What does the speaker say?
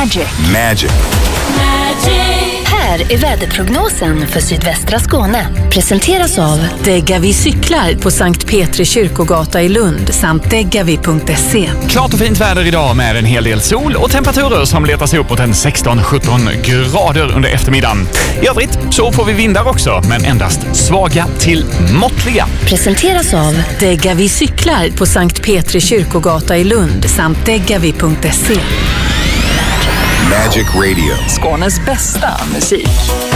Magic. Här är väderprognosen för sydvästra Skåne. Presenteras av Degavi cyklar på Sankt Petri kyrkogata i Lund samt degavi.se. Klart och fint väder idag med en hel del sol och temperaturer som letar sig uppåt en 16-17 grader under eftermiddagen. I övrigt så får vi vindar också, men endast svaga till måttliga. Presenteras av Degavi cyklar på Sankt Petri kyrkogata i Lund samt degavi.se. Magic Radio. Skånes bästa musik.